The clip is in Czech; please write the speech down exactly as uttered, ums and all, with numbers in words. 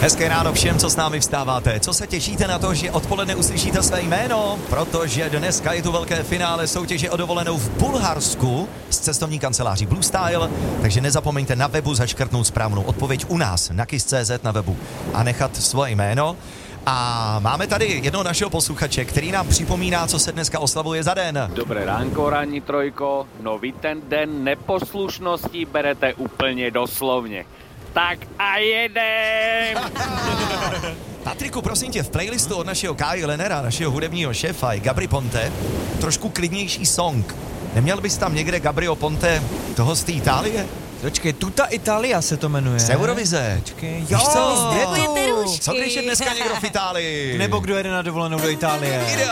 Hezké ráno všem, co s námi vstáváte. Co se těšíte na to, že odpoledne uslyšíte své jméno? Protože dneska je tu velké finále soutěže o dovolenou v Bulharsku s cestovní kanceláří Blue Style, takže nezapomeňte na webu zaškrtnout správnou odpověď u nás na kiss tečka cé zet na webu a nechat svoje jméno. A máme tady jednoho našeho posluchače, který nám připomíná, co se dneska oslavuje za den. Dobré ránko, ranní trojko. No vy ten den neposlušnosti berete úplně doslovně. Tak a jedem! Patriku, prosím tě, v playlistu od našeho Kai Lenera, našeho hudebního šéfa, Gabry Ponte, trošku klidnější song. Neměl bys tam někde Gabrio Ponte, toho z té Itálie? Počkej, Tuta Italia se to jmenuje. Z Eurovize. Počkej, Víš jo, co? je to. Co když je dneska někdo v Itálii? Nebo kdo jede na dovolenou do Itálie.